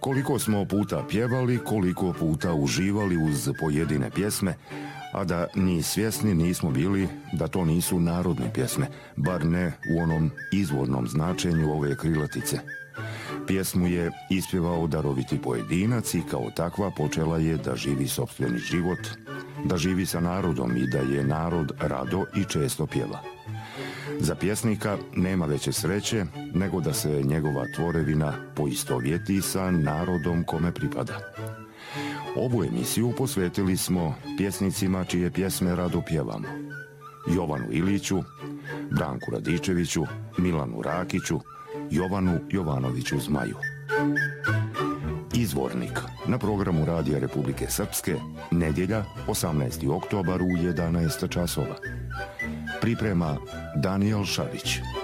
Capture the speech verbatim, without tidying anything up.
Koliko smo puta pjevali, koliko puta uživali uz pojedine pjesme, a da ni svjesni nismo bili da to nisu narodne pjesme, bar ne u onom izvornom značenju ove krilatice. Pjesmu je ispjevao daroviti pojedinac i kao takva počela je da živi sopstveni život, da živi sa narodom i da je narod rado i često pjeva. Za pjesnika nema veće sreće nego da se njegova tvorevina poistovjeti sa narodom kome pripada. Ovu emisiju posvetili smo pjesnicima čije pjesme rado pjevamo. Jovanu Iliću, Branku Radičeviću, Milanu Rakiću, Jovanu Jovanoviću Zmaju. Izvornik na programu Radija Republike Srpske, nedjelja, osamnaesti oktobar u jedanaest časova. Priprema Danijel Šarić.